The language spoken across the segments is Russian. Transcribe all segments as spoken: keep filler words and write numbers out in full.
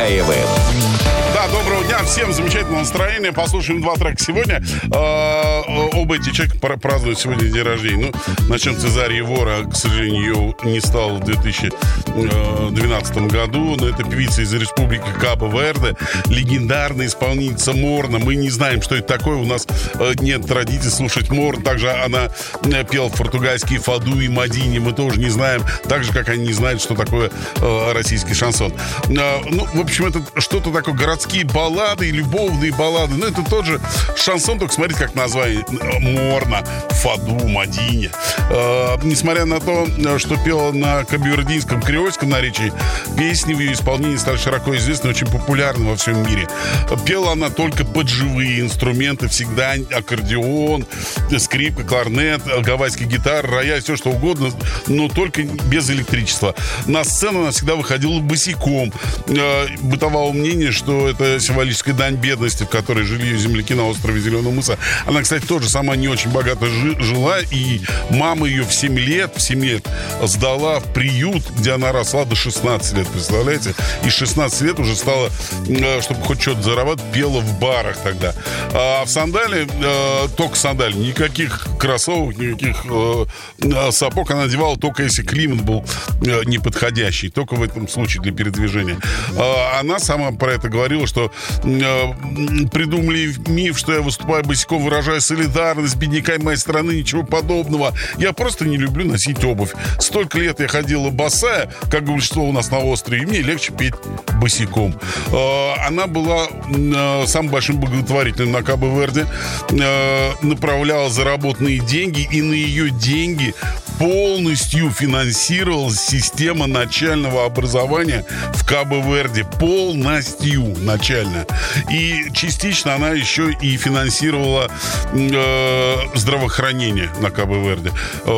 Чугунаевым. Да, доброго дня, всем замечательного настроения. Послушаем два трека сегодня. Э, оба эти человека празднуют сегодня день рождения. Ну, начнем с Цезарии Вора. К сожалению, ее не стало в две тысячи двенадцатом году. Но это певица из республики Кабо-Верде, легендарная исполнительница Морна. Мы не знаем, что это такое. У нас нет традиции слушать Морн. Также она пела португальские фаду и мадини. Мы тоже не знаем. Так же, как они не знают, что такое э, российский шансон. Э, ну, в общем, это что-то такое городское. Баллады, любовные баллады. Ну, это тот же шансон, только смотрите, как название. Морна, фаду, мадини. Э, несмотря на то, что пела на кабардинском, креольском наречии, песни в ее исполнении стали широко известны, очень популярны во всем мире. Пела она только под живые инструменты, всегда аккордеон, скрипка, кларнет, гавайская гитара, рояль, все что угодно, но только без электричества. На сцену она всегда выходила босиком. Э, бытовало мнение, что это символическая дань бедности, в которой жили ее земляки на острове Зеленого мыса. Она, кстати, тоже сама не очень богато жи- жила, и мама ее в семь лет, в семь лет сдала в приют, где она росла до шестнадцати лет, представляете? И шестнадцать лет уже стала, чтобы хоть что-то зарабатывать, пела в барах тогда. А в сандале, только сандали, никаких кроссовок, никаких сапог она надевала только если климат был неподходящий, только в этом случае для передвижения. Она сама про это говорила, что э, придумали миф, что я выступаю босиком, выражаю солидарность с бедняками моей страны, ничего подобного. Я просто не люблю носить обувь. Столько лет я ходила босая, как большинство у нас на острове, и мне легче петь босиком. Э, она была э, самым большим благотворителем на Кабо-Верде, э, направляла заработанные деньги, и на ее деньги полностью финансировалась система начального образования в Кабо-Верде. Полностью начально. И частично она еще и финансировала э, здравоохранение на Кабо-Верде. Э,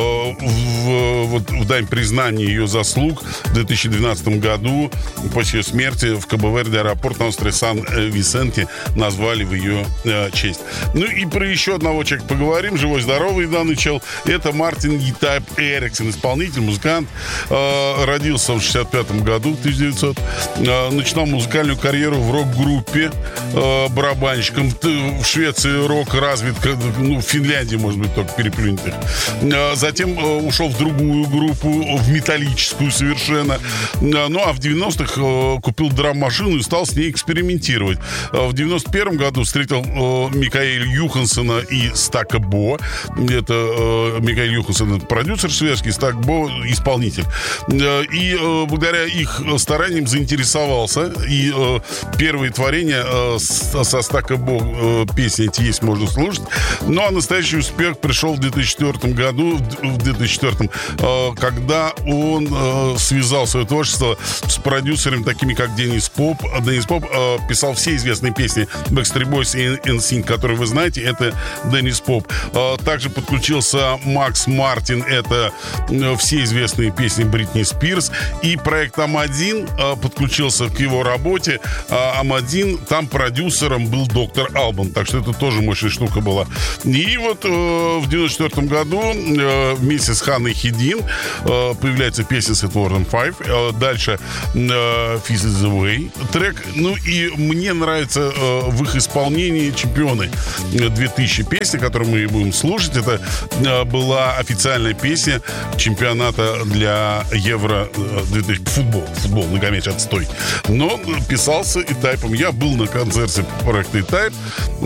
в, вот, в дань признания ее заслуг в две тысячи двенадцатом году после ее смерти в Кабо-Верде аэропорт на острове Сан-Висенте назвали в ее э, честь. Ну и про еще одного человека поговорим. Живой-здоровый данный чел. Это Мартин Итайп Эриксон, исполнитель, музыкант. Э, родился он в шестьдесят пятом году, тысяча девятьсот. Э, начинал музыкальную карьеру в рок-группе э, барабанщиком. В Швеции рок развит, ну, в Финляндии, может быть, только переплюнутых. Э, затем э, ушел в другую группу, в металлическую совершенно. Э, ну, а в девяностых э, купил драм-машину и стал с ней экспериментировать. Э, в девяносто первом году встретил э, Микаэля Юхансена и Стака Бо. Это э, Микаэль Юхансон — это продюсер шведский, Стак Бо — исполнитель. Э, и э, благодаря их стараниям заинтересовался. И э, первые творения э, со Стака Бо, э, песни эти есть, можно слушать. Ну, а настоящий успех пришел в две тысячи четвёртом году, в две тысячи четвёртом, э, когда он э, связал свое творчество с продюсерами, такими как Деннис Поп. Деннис Поп э, писал все известные песни Backstreet Boys и эн синк, которые вы знаете, это Деннис Поп. Э, также подключился Макс Мартин, это э, все известные песни Бритни Спирс. И проект Ам один э, подключился к его работе. Ам один, там продюсером был доктор Албан, так что это тоже мощная штука была. И вот э, в девяносто четвёртом году э, вместе с Ханной Хедин э, появляется песня с Эдвардом Файв. Э, дальше э, Fist is the Way трек. Ну и мне нравится э, в их исполнении «Чемпионы» две тысячи песни, которую мы будем слушать. Это э, была официальная песня чемпионата для Евро две тысячи. Футбол, футбол, ногомеч отстой. Но писался Итайпом. Я был на концерте проекта Итайп.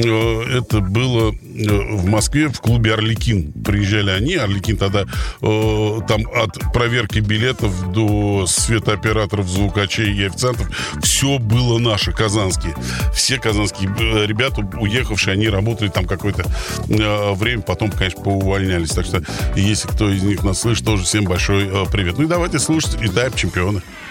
Это было в Москве в клубе «Арлекин». Приезжали они. «Арлекин» тогда э, там от проверки билетов до светооператоров, звукачей и официантов все было наше, казанские. Все казанские ребята, уехавшие, они работали там какое-то э, время, потом, конечно, поувольнялись. Так что, если кто из них нас слышит, тоже всем большой э, привет. Ну и давайте слушать Итайп «Чемпионы».